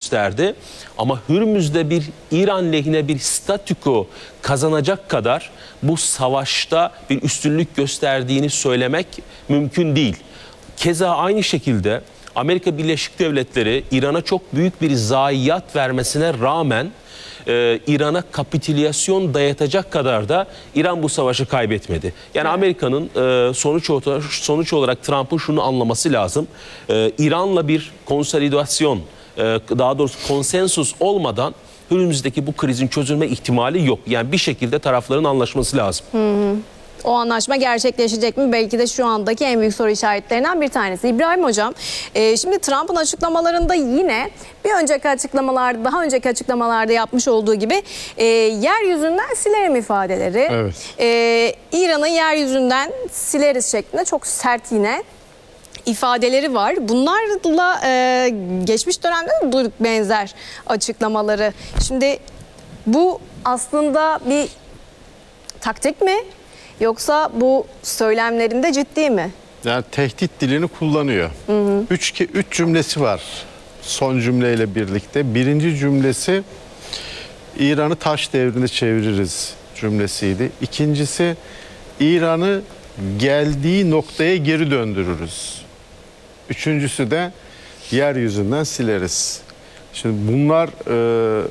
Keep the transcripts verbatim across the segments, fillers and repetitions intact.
gösterdi. Ama Hürmüz'de bir İran lehine bir statüko kazanacak kadar bu savaşta bir üstünlük gösterdiğini söylemek mümkün değil. Keza aynı şekilde Amerika Birleşik Devletleri İran'a çok büyük bir zayiat vermesine rağmen e, İran'a kapitülasyon dayatacak kadar da İran bu savaşı kaybetmedi. Yani Amerika'nın e, sonuç, sonuç olarak Trump'ın şunu anlaması lazım. E, İran'la bir konsolidasyon, e, daha doğrusu konsensus olmadan önümüzdeki bu krizin çözülme ihtimali yok. Yani bir şekilde tarafların anlaşması lazım. Hı hı. O anlaşma gerçekleşecek mi? Belki de şu andaki en büyük soru işaretlerinden bir tanesi. İbrahim Hocam, e, şimdi Trump'ın açıklamalarında yine bir önceki açıklamalarda, daha önceki açıklamalarda yapmış olduğu gibi e, yeryüzünden silerim ifadeleri. Evet. E, İran'ı yeryüzünden sileriz şeklinde çok sert yine ifadeleri var. Bunlarla e, geçmiş dönemde de duyduk benzer açıklamaları. Şimdi bu aslında bir taktik mi? Yoksa bu söylemlerinde ciddi mi? Yani tehdit dilini kullanıyor. Hı hı. Üç, üç cümlesi var son cümleyle birlikte. Birinci cümlesi İran'ı taş devrine çeviririz cümlesiydi. İkincisi İran'ı geldiği noktaya geri döndürürüz. Üçüncüsü de yeryüzünden sileriz. Şimdi bunlar e,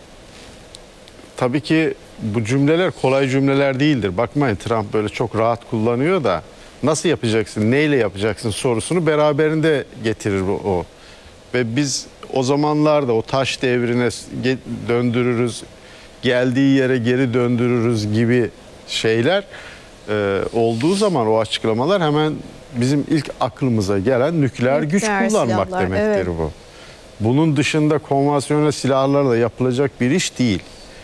tabii ki bu cümleler kolay cümleler değildir. Bakmayın, Trump böyle çok rahat kullanıyor da nasıl yapacaksın, neyle yapacaksın sorusunu beraberinde getirir o. Ve biz o zamanlarda o taş devrine döndürürüz, geldiği yere geri döndürürüz gibi şeyler e, olduğu zaman o açıklamalar hemen bizim ilk aklımıza gelen nükleer, nükleer güç kullanmak silahlar, demektir evet. bu. Bunun dışında konvansiyonel silahlarla yapılacak bir iş değil.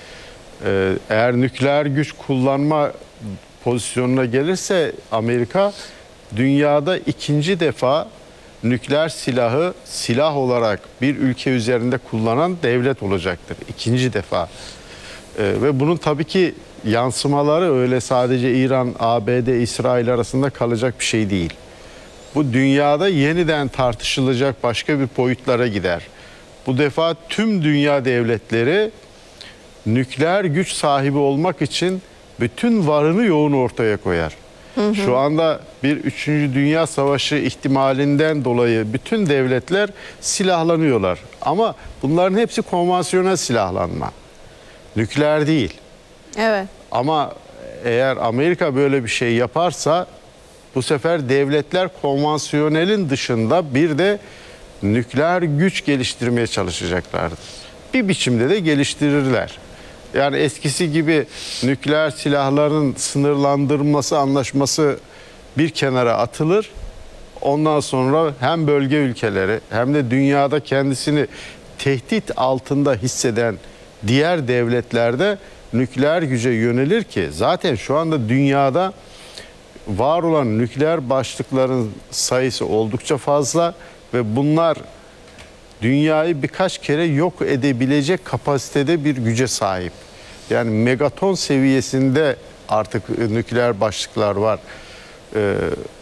Eğer nükleer güç kullanma pozisyonuna gelirse Amerika dünyada ikinci defa nükleer silahı silah olarak bir ülke üzerinde kullanan devlet olacaktır. İkinci defa. Ve bunun tabii ki yansımaları öyle sadece İran, A B D, İsrail arasında kalacak bir şey değil. Bu dünyada yeniden tartışılacak başka bir boyutlara gider. Bu defa tüm dünya devletleri nükleer güç sahibi olmak için bütün varını yoğunu ortaya koyar. Hı hı. Şu anda bir üçüncü Dünya Savaşı ihtimalinden dolayı bütün devletler silahlanıyorlar. Ama bunların hepsi konvansiyonel silahlanma. Nükleer değil. Evet. Ama eğer Amerika böyle bir şey yaparsa bu sefer devletler konvansiyonelin dışında bir de nükleer güç geliştirmeye çalışacaklardır. Bir biçimde de geliştirirler. Yani eskisi gibi nükleer silahların sınırlandırılması anlaşması bir kenara atılır. Ondan sonra hem bölge ülkeleri hem de dünyada kendisini tehdit altında hisseden diğer devletlerde nükleer güce yönelir ki zaten şu anda dünyada var olan nükleer başlıkların sayısı oldukça fazla ve bunlar dünyayı birkaç kere yok edebilecek kapasitede bir güce sahip. Yani megaton seviyesinde artık nükleer başlıklar var. Ee,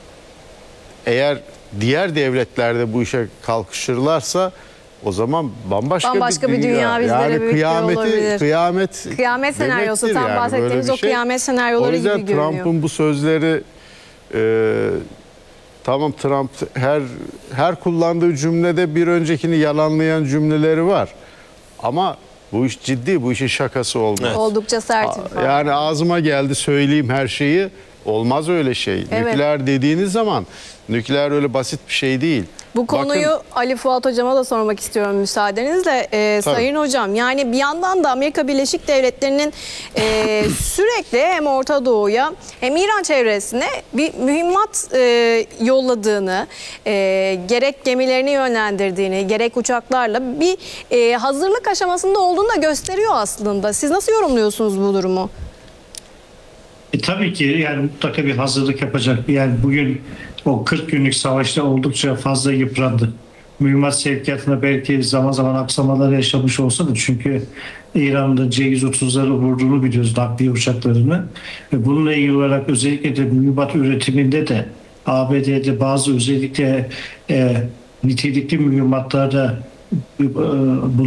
eğer diğer devletlerde bu işe kalkışırlarsa o zaman bambaşka, bambaşka bir, bir dünya, dünya bizlere yani kıyameti kıyamet kıyamet senaryosu tam yani bahsettiğimiz o şey. Kıyamet senaryoları gibi görünüyor. O yüzden Trump'ın bu sözleri e, tamam, Trump her her kullandığı cümlede bir öncekini yalanlayan cümleleri var. Ama bu iş ciddi, bu işin şakası olmaz. Evet. Oldukça sert. Yani ağzıma geldi söyleyeyim her şeyi. Olmaz öyle şey. Evet. Nükleer dediğiniz zaman nükleer öyle basit bir şey değil. Bu konuyu Bakın, Ali Fuat Hocam'a da sormak istiyorum müsaadenizle. Ee, Sayın Hocam, yani bir yandan da Amerika Birleşik Devletleri'nin e, sürekli hem Orta Doğu'ya hem İran çevresine bir mühimmat e, yolladığını, e, gerek gemilerini yönlendirdiğini, gerek uçaklarla bir e, hazırlık aşamasında olduğunu da gösteriyor aslında. Siz nasıl yorumluyorsunuz bu durumu? E, tabii ki yani mutlaka bir hazırlık yapacak. Yani bugün o kırk günlük savaşta oldukça fazla yıprandı. Mühimmat sevkiyatında belki zaman zaman aksamalar yaşamış olsa da çünkü İran'da C yüz otuzları vurduğunu biliyoruz, nakliye uçaklarını. Ve bununla ilgili olarak özellikle de mühimmat üretiminde de A B D'de bazı özellikle e, nitelikli mühimmatlarda e,